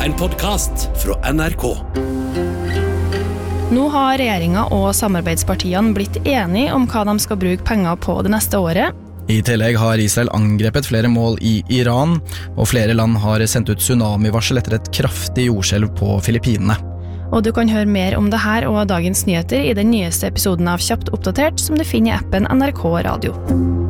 en podcast fra NRK. Nå har regjeringen og samarbeidspartiene blitt enige om hva de skal bruke penger på det neste året. I tillegg har Israel angrepet flere mål i Iran, og flere land har sendt ut tsunamivarsel etter et kraftig jordskjelv på Filippinene. Og du kan høre mer om det her og dagens nyheter i den nyeste episoden av Kjapt oppdatert, som du finner i appen NRK Radio.